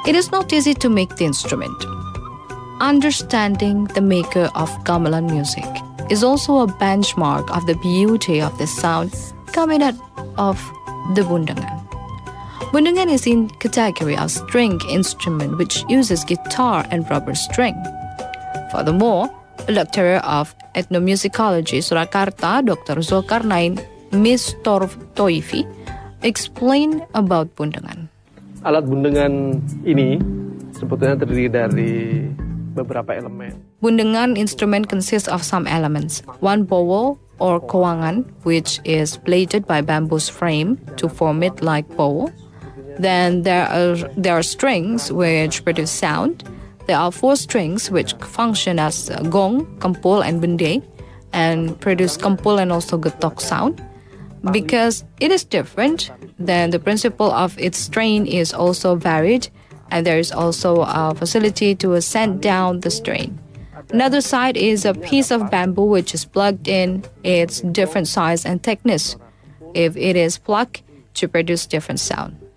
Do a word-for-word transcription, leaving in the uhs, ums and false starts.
It is not easy to make the instrument. Understanding the maker of gamelan music is also a benchmark of the beauty of the sound coming out of the bundengan. Bundengan is in category of string instrument which uses guitar and rubber string. Furthermore, the lecturer of ethnomusicology Surakarta, Doctor Zulkarnain Mistortoifi, explained about bundengan. Alat bundengan ini sebetulnya terdiri dari beberapa elemen. Bundengan instrument consists of some elements. One bowl or koangan, which is plated by bamboo's frame to form it like bowl. Then there are there are strings which produce sound. There are four strings which function as gong, kampul, and bende, and produce kampul and also getok sound. Because it is different, then the principle of its strain is also varied, and there is also a facility to send down the strain. Another side is a piece of bamboo which is plugged in its different size and thickness, if it is plucked, to produce different sound.